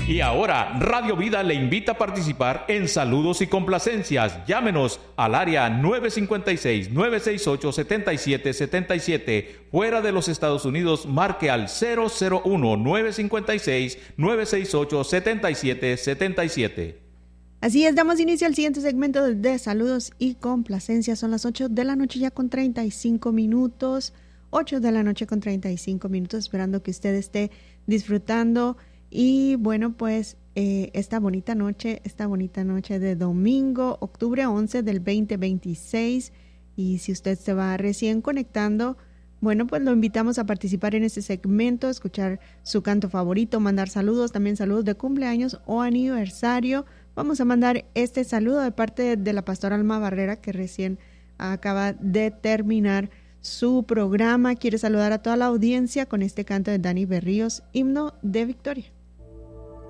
Y ahora, Radio Vida le invita a participar en Saludos y Complacencias. Llámenos al área 956-968-7777. Fuera de los Estados Unidos, marque al 001-956-968-7777. Así es, damos inicio al siguiente segmento de Saludos y Complacencias. Son las 8 de la noche ya con 35 minutos. 8 de la noche con 35 minutos, esperando que usted esté disfrutando. Y bueno, pues esta bonita noche de domingo, octubre 11 del 2026. Y si usted se va recién conectando, bueno, pues lo invitamos a participar en este segmento, escuchar su canto favorito, mandar saludos, también saludos de cumpleaños o aniversario. Vamos a mandar este saludo de parte de la pastora Alma Barrera, que recién acaba de terminar su programa. Quiere saludar a toda la audiencia con este canto de Dani Berríos, Himno de Victoria.